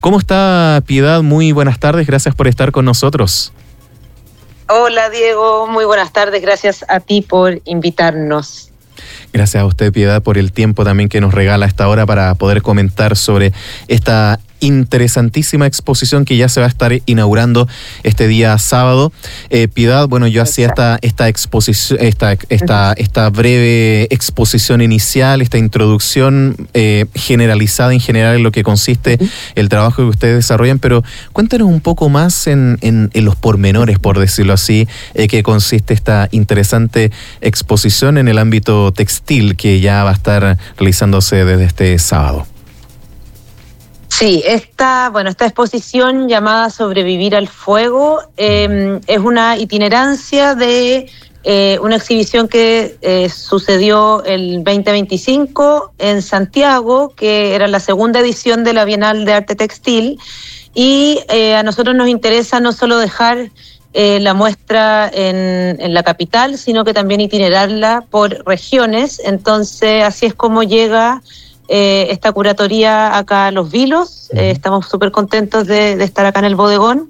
¿Cómo está, Piedad? Muy buenas tardes, gracias por estar con nosotros. Hola, Diego, muy buenas tardes, gracias a ti por invitarnos. Gracias a usted, Piedad, por el tiempo también que nos regala a esta hora para poder comentar sobre esta interesantísima exposición que ya se va a estar inaugurando este día sábado. Piedad, bueno, yo hacía esta exposición, esta breve exposición inicial, esta introducción generalizada en general en lo que consiste el trabajo que ustedes desarrollan, pero cuéntanos un poco más en los pormenores, por decirlo así, que consiste esta interesante exposición en el ámbito textil que ya va a estar realizándose desde este sábado. Sí, esta exposición llamada Sobrevivir al Fuego es una itinerancia de una exhibición que sucedió el 2025 en Santiago, que era la segunda edición de la Bienal de Arte Textil, y a nosotros nos interesa no solo dejar la muestra en la capital, sino que también itinerarla por regiones. Entonces, así es como llega esta curatoría acá a Los Vilos. Estamos súper contentos de estar acá en el bodegón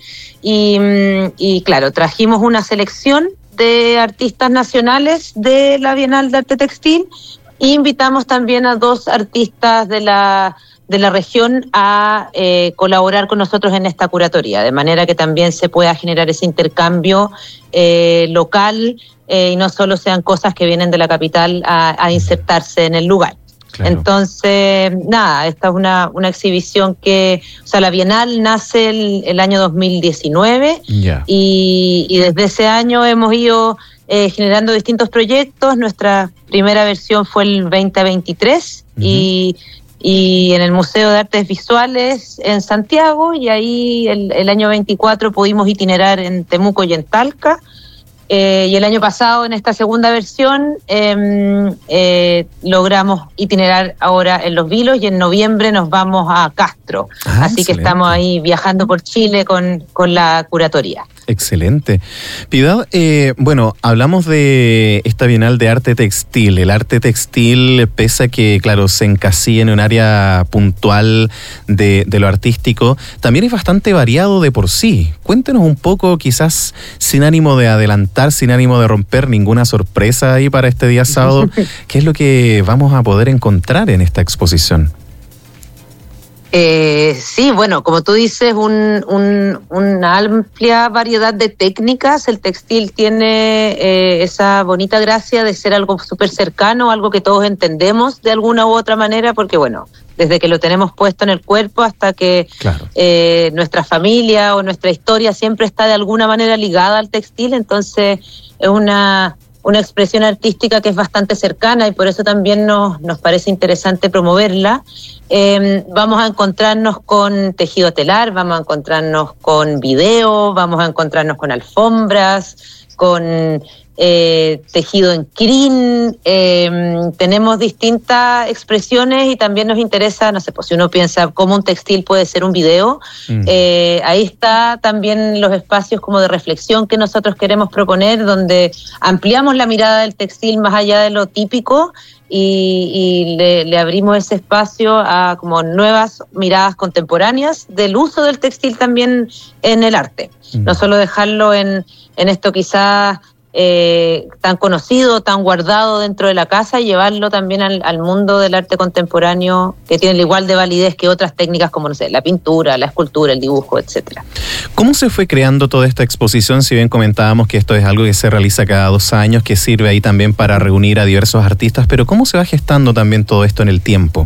y claro, trajimos una selección de artistas nacionales de la Bienal de Arte Textil e invitamos también a 2 artistas de la región a colaborar con nosotros en esta curatoría, de manera que también se pueda generar ese intercambio local y no solo sean cosas que vienen de la capital a insertarse en el lugar. Claro. Entonces, esta es una exhibición la Bienal nace el año 2019 y desde ese año hemos ido generando distintos proyectos. Nuestra primera versión fue el 2023 y en el Museo de Artes Visuales en Santiago, y ahí el año 24 pudimos itinerar en Temuco y en Talca. Y el año pasado, en esta segunda versión, logramos itinerar ahora en Los Vilos, y en noviembre nos vamos a Castro. Así excelente. Que estamos ahí viajando por Chile con la curatoría. Excelente. Piedad, hablamos de esta Bienal de Arte Textil. El arte textil, pese a que, claro, se encasilla en un área puntual de lo artístico, también es bastante variado de por sí. Cuéntenos un poco, quizás sin ánimo de adelantar, sin ánimo de romper ninguna sorpresa ahí para este día sábado, ¿qué es lo que vamos a poder encontrar en esta exposición? Sí, como tú dices, una amplia variedad de técnicas. El textil tiene esa bonita gracia de ser algo súper cercano, algo que todos entendemos de alguna u otra manera, porque desde que lo tenemos puesto en el cuerpo hasta que claro. Nuestra familia o nuestra historia siempre está de alguna manera ligada al textil. Entonces es una expresión artística que es bastante cercana, y por eso también nos parece interesante promoverla. Vamos a encontrarnos con tejido telar, vamos a encontrarnos con video, vamos a encontrarnos con alfombras, con tejido en crin. Tenemos distintas expresiones, y también nos interesa, si uno piensa cómo un textil puede ser un video, ahí está también los espacios como de reflexión que nosotros queremos proponer, donde ampliamos la mirada del textil más allá de lo típico y le abrimos ese espacio a como nuevas miradas contemporáneas del uso del textil también en el arte. No solo dejarlo en esto quizás tan conocido, tan guardado dentro de la casa, y llevarlo también al mundo del arte contemporáneo, que tiene el igual de validez que otras técnicas como, la pintura, la escultura, el dibujo, etcétera. ¿Cómo se fue creando toda esta exposición? Si bien comentábamos que esto es algo que se realiza cada 2 años, que sirve ahí también para reunir a diversos artistas, pero ¿cómo se va gestando también todo esto en el tiempo?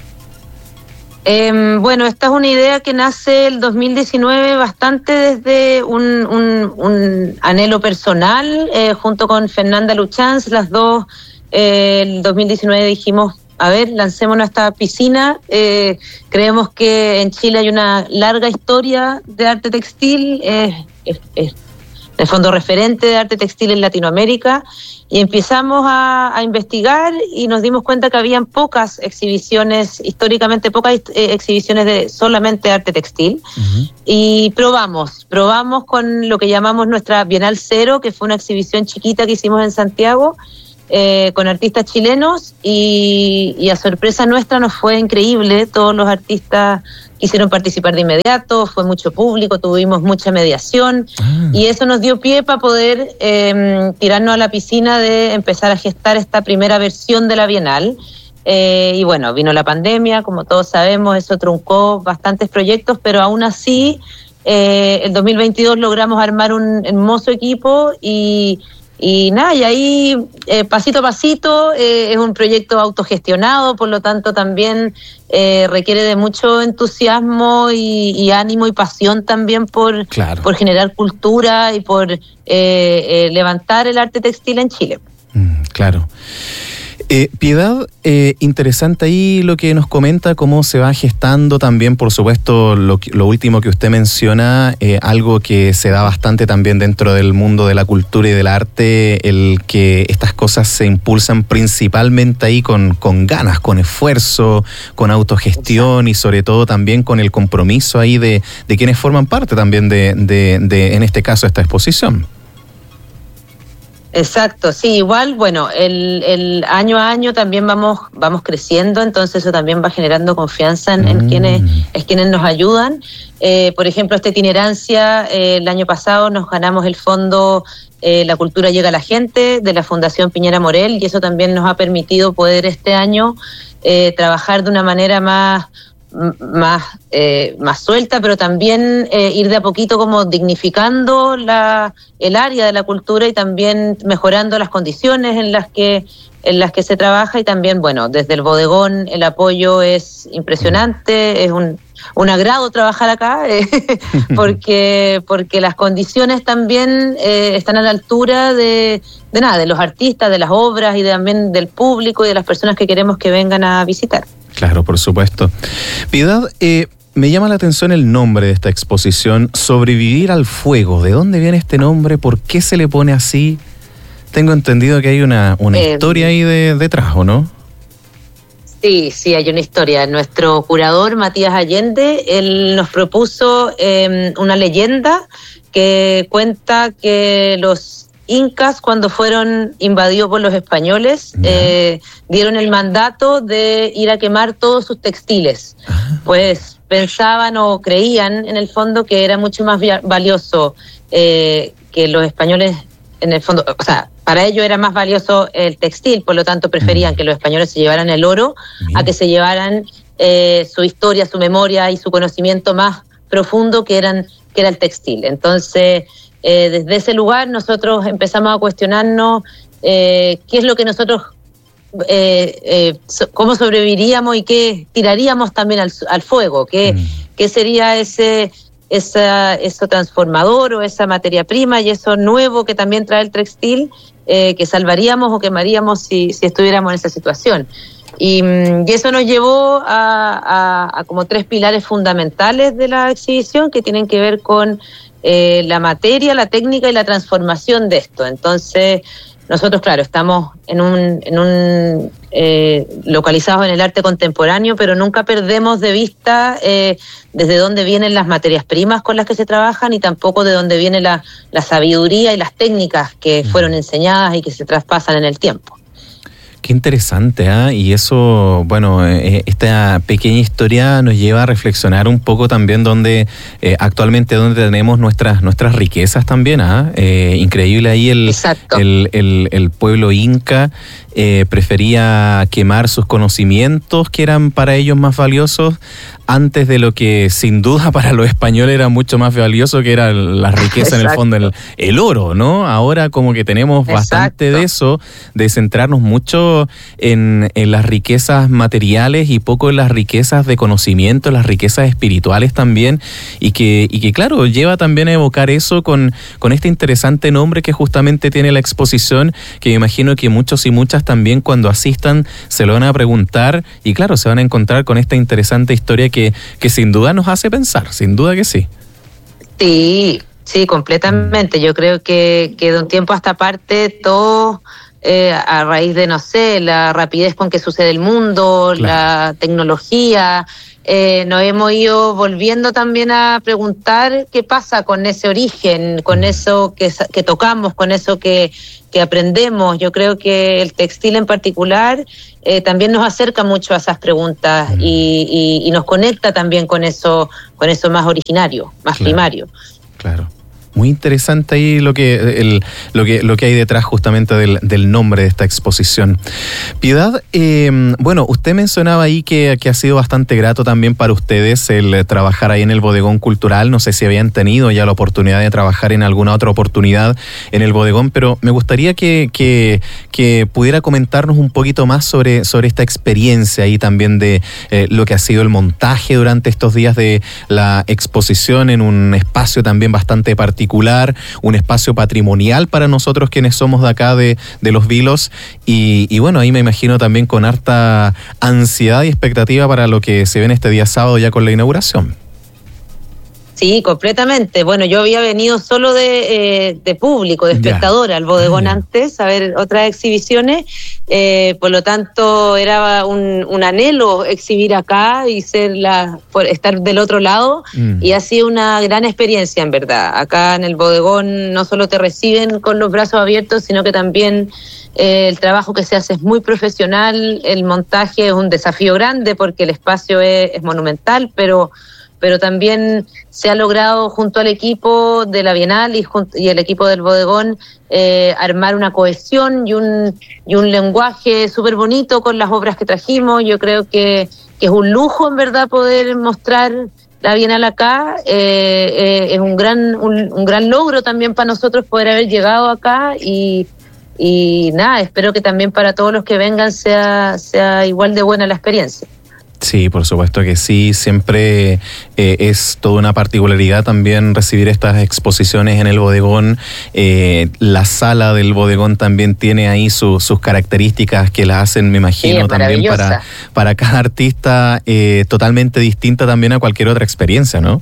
Esta es una idea que nace el 2019 bastante desde un anhelo personal, junto con Fernanda Luchanz. Las dos, el 2019 dijimos, lancemos nuestra piscina. Creemos que en Chile hay una larga historia de arte textil, de fondo referente de arte textil en Latinoamérica, y empezamos a investigar y nos dimos cuenta que habían pocas exhibiciones, históricamente pocas exhibiciones de solamente arte textil. Y probamos con lo que llamamos nuestra Bienal Cero, que fue una exhibición chiquita que hicimos en Santiago, con artistas chilenos y a sorpresa nuestra nos fue increíble. Todos los artistas quisieron participar de inmediato, fue mucho público, tuvimos mucha mediación y eso nos dio pie para poder tirarnos a la piscina de empezar a gestar esta primera versión de la Bienal. Y bueno, vino la pandemia, como todos sabemos, eso truncó bastantes proyectos, pero aún así el 2022 logramos armar un hermoso equipo y ahí pasito a pasito es un proyecto autogestionado, por lo tanto también requiere de mucho entusiasmo y ánimo y pasión también por generar cultura y por levantar el arte textil en Chile. Claro. Piedad, interesante ahí lo que nos comenta, cómo se va gestando también, por supuesto, lo último que usted menciona, algo que se da bastante también dentro del mundo de la cultura y del arte, el que estas cosas se impulsan principalmente ahí con ganas, con esfuerzo, con autogestión y sobre todo también con el compromiso ahí de quienes forman parte también de en este caso, esta exposición. Exacto, sí, igual, bueno, el año a año también vamos creciendo, entonces eso también va generando confianza en quienes nos ayudan. Por ejemplo, esta itinerancia, el año pasado nos ganamos el fondo La Cultura Llega a la Gente de la Fundación Piñera Morel y eso también nos ha permitido poder este año trabajar de una manera más suelta, pero también ir de a poquito como dignificando el área de la cultura y también mejorando las condiciones en las que se trabaja y también, bueno, desde el bodegón el apoyo es impresionante, es un agrado trabajar acá porque las condiciones también están a la altura de los artistas, de las obras y también del público y de las personas que queremos que vengan a visitar. Claro, por supuesto. Piedad, me llama la atención el nombre de esta exposición, Sobrevivir al Fuego. ¿De dónde viene este nombre? ¿Por qué se le pone así? Tengo entendido que hay una historia ahí detrás, ¿o no? Sí, hay una historia. Nuestro curador, Matías Allende, él nos propuso una leyenda que cuenta que los incas, cuando fueron invadidos por los españoles, dieron el mandato de ir a quemar todos sus textiles. Pues pensaban o creían en el fondo que era mucho más valioso que los españoles, en el fondo, o sea, para ellos era más valioso el textil, por lo tanto preferían que los españoles se llevaran el oro a que se llevaran su historia, su memoria y su conocimiento más profundo que era el textil. Entonces, desde ese lugar nosotros empezamos a cuestionarnos qué es lo que nosotros, cómo sobreviviríamos y qué tiraríamos también al fuego, qué sería eso transformador o esa materia prima y eso nuevo que también trae el textil que salvaríamos o quemaríamos si estuviéramos en esa situación. Y eso nos llevó a como 3 pilares fundamentales de la exhibición que tienen que ver con la materia, la técnica y la transformación de esto. Entonces, nosotros, claro, estamos localizados en el arte contemporáneo, pero nunca perdemos de vista desde dónde vienen las materias primas con las que se trabajan y tampoco de dónde viene la sabiduría y las técnicas que fueron enseñadas y que se traspasan en el tiempo. Qué interesante, ¿eh? Y eso, bueno, esta pequeña historia nos lleva a reflexionar un poco también actualmente donde tenemos nuestras riquezas también, increíble ahí el pueblo inca prefería quemar sus conocimientos que eran para ellos más valiosos antes de lo que sin duda para los españoles era mucho más valioso, que era la riqueza. Exacto. En el fondo, el oro, ¿no? Ahora como que tenemos bastante de eso, de centrarnos mucho en las riquezas materiales y poco en las riquezas de conocimiento, las riquezas espirituales también, y que claro, lleva también a evocar eso con este interesante nombre que justamente tiene la exposición, que me imagino que muchos y muchas también cuando asistan se lo van a preguntar y claro, se van a encontrar con esta interesante historia que sin duda nos hace pensar, sin duda que sí. Sí, completamente. Yo creo que de un tiempo a esta parte todo, a raíz de, no sé, la rapidez con que sucede el mundo, claro, la tecnología, nos hemos ido volviendo también a preguntar qué pasa con ese origen, con eso que tocamos, con eso que aprendemos. Yo creo que el textil en particular también nos acerca mucho a esas preguntas y nos conecta también con eso más originario, más primario. Claro. Muy interesante ahí lo que hay detrás justamente del nombre de esta exposición. Piedad, bueno, usted mencionaba ahí que ha sido bastante grato también para ustedes el trabajar ahí en el Bodegón Cultural. No sé si habían tenido ya la oportunidad de trabajar en alguna otra oportunidad en el Bodegón, pero me gustaría que pudiera comentarnos un poquito más sobre esta experiencia ahí también de lo que ha sido el montaje durante estos días de la exposición en un espacio también bastante particular, un espacio patrimonial para nosotros quienes somos de acá de Los Vilos y bueno, ahí me imagino también con harta ansiedad y expectativa para lo que se viene este día sábado ya con la inauguración. Sí, completamente. Bueno, yo había venido solo de público, de espectadora al Bodegón antes, a ver otras exhibiciones, por lo tanto era un anhelo exhibir acá y estar del otro lado, y ha sido una gran experiencia en verdad. Acá en el Bodegón no solo te reciben con los brazos abiertos, sino que también el trabajo que se hace es muy profesional, el montaje es un desafío grande porque el espacio es monumental, pero también se ha logrado junto al equipo de la Bienal y el equipo del Bodegón armar una cohesión y un lenguaje súper bonito con las obras que trajimos. Yo creo que es un lujo en verdad poder mostrar la Bienal acá. Es un gran logro también para nosotros poder haber llegado acá y nada, espero que también para todos los que vengan sea igual de buena la experiencia. Sí, por supuesto que sí, siempre es toda una particularidad también recibir estas exposiciones en el Bodegón. La sala del Bodegón también tiene ahí sus características que la hacen, me imagino, sí, también para cada artista totalmente distinta también a cualquier otra experiencia, ¿no?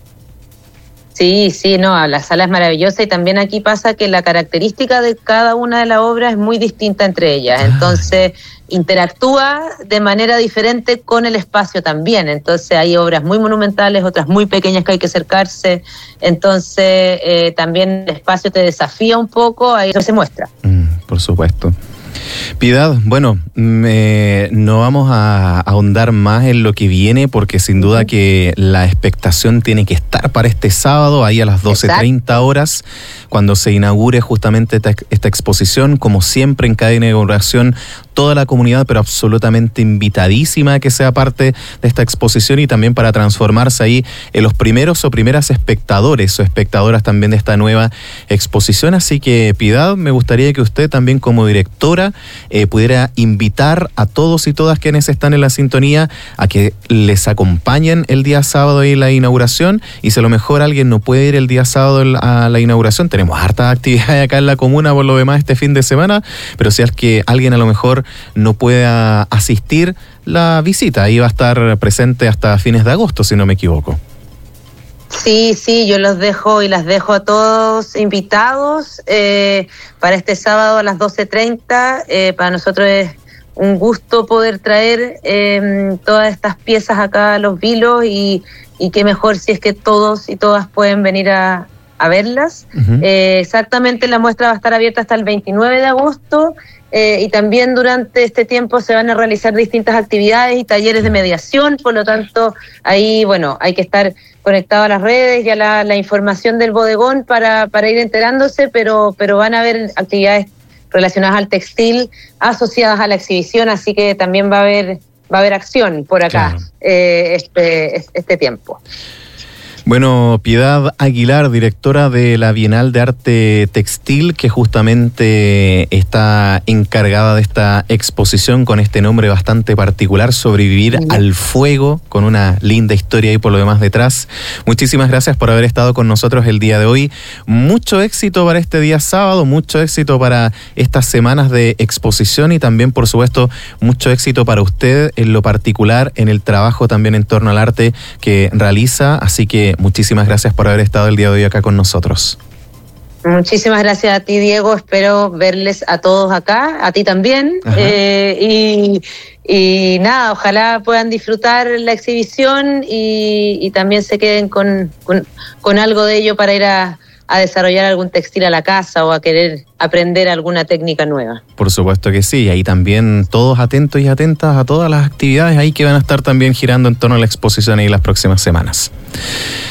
Sí, no, la sala es maravillosa y también aquí pasa que la característica de cada una de las obras es muy distinta entre ellas, entonces interactúa de manera diferente con el espacio también, entonces hay obras muy monumentales, otras muy pequeñas que hay que acercarse, entonces también el espacio te desafía un poco, ahí eso se muestra. Por supuesto. Piedad, bueno, no vamos a ahondar más en lo que viene porque sin duda que la expectación tiene que estar para este sábado, ahí a las 12:30 horas, cuando se inaugure justamente esta exposición. Como siempre en cada inauguración, toda la comunidad, pero absolutamente invitadísima a que sea parte de esta exposición y también para transformarse ahí en los primeros o primeras espectadores o espectadoras también de esta nueva exposición. Así que, Piedad, me gustaría que usted también como directora pudiera invitar a todos y todas quienes están en la sintonía a que les acompañen el día sábado en la inauguración, y si a lo mejor alguien no puede ir el día sábado a la inauguración, tenemos hartas actividades acá en la comuna por lo demás este fin de semana, pero si es que alguien a lo mejor no pueda asistir, la visita ahí va a estar presente hasta fines de agosto, si no me equivoco. Sí, yo los dejo y las dejo a todos invitados para este sábado a las 12:30. Para nosotros es un gusto poder traer todas estas piezas acá a Los Vilos y qué mejor si es que todos y todas pueden venir a verlas. Exactamente, la muestra va a estar abierta hasta el 29 de agosto y también durante este tiempo se van a realizar distintas actividades y talleres de mediación, por lo tanto ahí, bueno, hay que estar conectado a las redes y a la información del bodegón para ir enterándose, pero van a haber actividades relacionadas al textil asociadas a la exhibición, así que también va a haber acción por acá. Claro. Este tiempo. Bueno, Piedad Aguilar, directora de la Bienal de Arte Textil, que justamente está encargada de esta exposición con este nombre bastante particular, Sobrevivir al Fuego, con una linda historia ahí por lo demás detrás. Muchísimas gracias por haber estado con nosotros el día de hoy. Mucho éxito para este día sábado, mucho éxito para estas semanas de exposición y también, por supuesto, mucho éxito para usted en lo particular, en el trabajo también en torno al arte que realiza. Así que muchísimas gracias por haber estado el día de hoy acá con nosotros. Muchísimas gracias a ti, Diego. Espero verles a todos acá, a ti también. Y Y nada, ojalá puedan disfrutar la exhibición y también se queden con algo de ello para ir a desarrollar algún textil a la casa o a querer aprender alguna técnica nueva. Por supuesto que sí, y ahí también todos atentos y atentas a todas las actividades ahí que van a estar también girando en torno a la exposición ahí las próximas semanas.